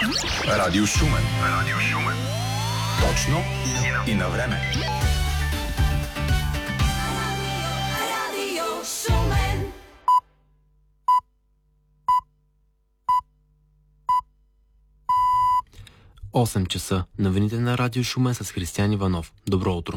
Радио Шумен. Радио Шумен. Точно и на време. Радио Шумен. Осем часа. Новините на Радио Шумен с Християн Иванов. Добро утро.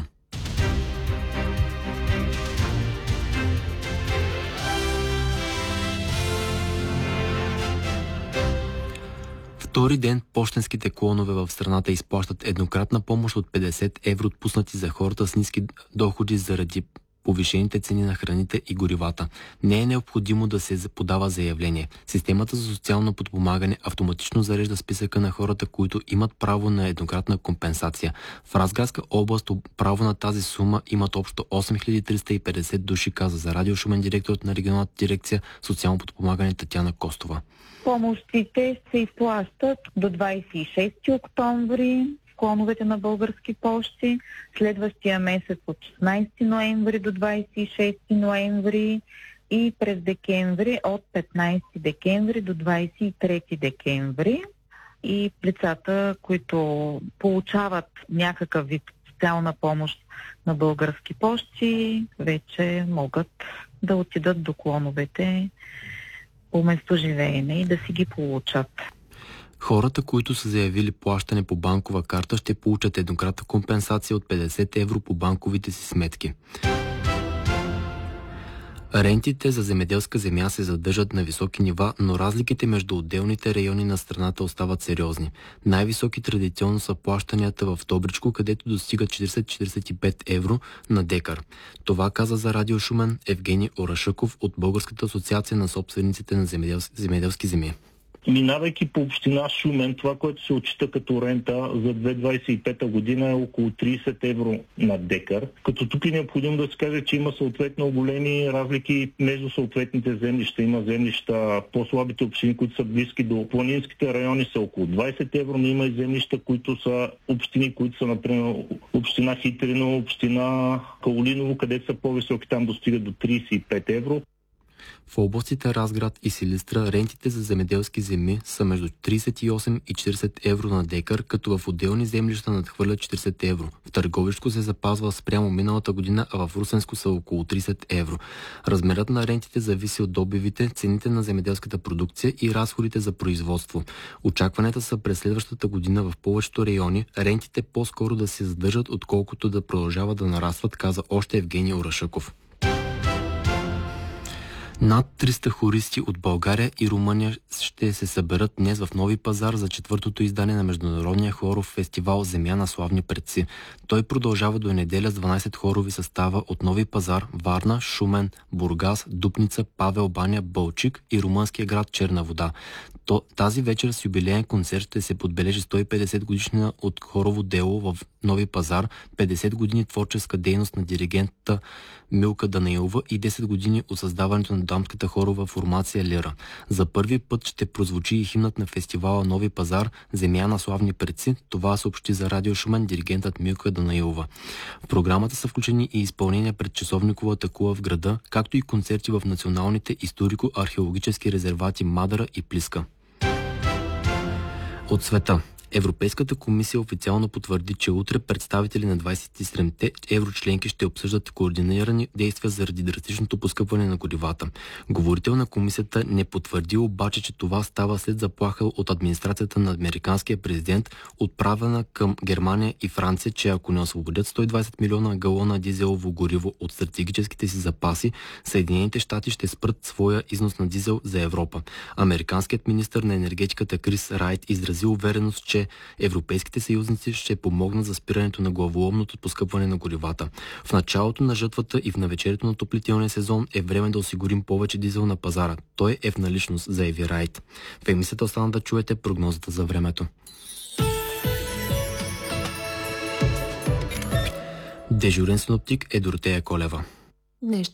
Втори ден пощенските клонове в страната изплащат еднократна помощ от 50 евро, отпуснати за хората с ниски доходи заради повишените цени на храните и горивата. Не е необходимо да се подава заявление. Системата за социално подпомагане автоматично зарежда списъка на хората, които имат право на еднократна компенсация. В Разградска област право на тази сума имат общо 8350 души, каза за Радио Шумен директорът на регионалната дирекция социално подпомагане Татяна Костова. Помощите се изплащат до 26 октомври в клоновете на Български пощи, следващия месец от 16 ноември до 26 ноември и през декември от 15 декември до 23 декември. И лицата, които получават някакъв вид социална помощ на Български пощи, вече могат да отидат до клоновете по местоживеене и да си ги получат. Хората, които са заявили плащане по банкова карта, ще получат еднократна компенсация от 50 евро по банковите си сметки. Рентите за земеделска земя се задържат на високи нива, но разликите между отделните райони на страната остават сериозни. Най-високи традиционно са плащанията в Добричко, където достигат 40-45 евро на декар. Това каза за Радио Шумен Евгений Орашъков от Българската асоциация на собствениците на земеделски земи. Минавайки по община Шумен, това, което се отчита като рента за 2025 година е около 30 евро на декар. Като тук е необходимо да се каже, че има съответно големи разлики между съответните землища. Има землища, по-слабите общини, които са близки до планинските райони, са около 20 евро, но има и землища, които са общини, които са, например, община Хитрино, община Каолиново, където са по-високи, там достигат до 35 евро. В областите Разград и Силистра рентите за земеделски земи са между 38 и 40 евро на декар, като в отделни землища надхвърлят 40 евро. В Търговищко се запазва спрямо миналата година, а в Русенско са около 30 евро. Размерът на рентите зависи от добивите, цените на земеделската продукция и разходите за производство. Очакванията са през следващата година в повечето райони рентите по-скоро да се задържат, отколкото да продължават да нарастват, каза още Евгений Орашъков. Над 300 хористи от България и Румъния ще се съберат днес в Нови пазар за четвъртото издание на Международния хоров фестивал Земя на славни предци. Той продължава до неделя с 12 хорови състава от Нови пазар, Варна, Шумен, Бургас, Дупница, Павел баня, Бълчик и румънския град Черна вода. Тази вечер с юбилеен концерт ще се подбележи 150 годишнина от хорово дело в Нови пазар, 50 години творческа дейност на диригента Милка Данаилова и 10 години от създаването на дамската хорова формация Лира. За първи път ще прозвучи и химнат на фестивала Нови пазар Земя на славни предци. Това съобщи за Радио Шумен диригентът Милка Данаилова. В програмата са включени и изпълнения пред часовниковата кула в града, както и концерти в националните историко-археологически резервати Мадара и Плиска. От света. Европейската комисия официално потвърди, че утре представители на 27-те еврочленки ще обсъждат координирани действия заради драстичното поскъпване на горивата. Говорител на комисията не потвърди обаче, че това става след заплаха от администрацията на американския президент, отправена към Германия и Франция, че ако не освободят 120 милиона галона дизелово гориво от стратегическите си запаси, Съединените щати ще спрат своя износ на дизел за Европа. Американският министър на енергетиката Крис Райт изрази увереност, че европейските съюзници ще помогнат за спирането на главоломното поскъпване на горивата. В началото на жътвата и в навечерието на отоплителния сезон е време да осигурим повече дизел на пазара. Той е в наличност, заяви Райт. В емисията остана да чуете прогнозата за времето. Дежурен синоптик е Доротея Колева. Днес